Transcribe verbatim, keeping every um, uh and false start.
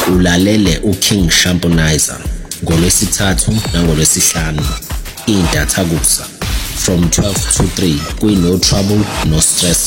Ulalele uKing Shamphonizer ngoLwesithathu nangoLwesihlanu iNdathakusa from twelve to three kwi No Trouble No Stress